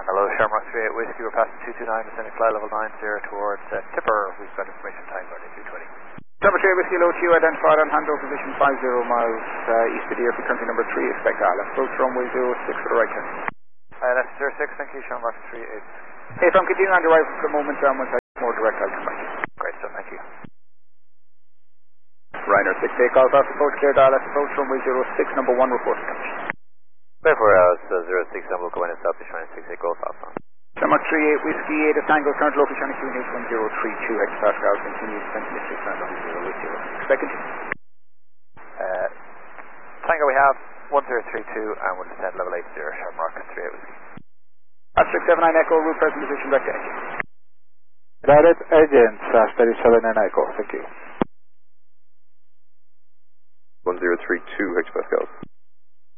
Hello, Shamrock 38 Whiskey, we're passing 229, descending fly level 90 towards Tipper. We've got information time for 220. Shamrock 38 Whiskey, low to you, identified on handover position 50 miles east of the airfield, country number 3, expect Al. Approach runway 06 for the right turn. That's 06, thank you, Shamrock 38. Hey, if I'm continuing on the right for the moment, once I get more direct, I'll come back. Great stuff, thank you. Ryanair 6 takeoff, off approach clear Dallas, approach runway 06, number 1, report to country. Therefore, 06, and we'll go in and stop the China 68 Golf Alpha. Shamrock 38 Whiskey 8 at Tango, current local China QNH 1032 hectopascal, continue descent to 6 and 080. Expect continue. Tango, we have 1032, and we'll descend level 80, Shamrock 38 Whiskey. Asterisk 79 Echo, route present position, back to engine. Got it, engines, steady 79 Echo, thank you. 1032 hectopascal.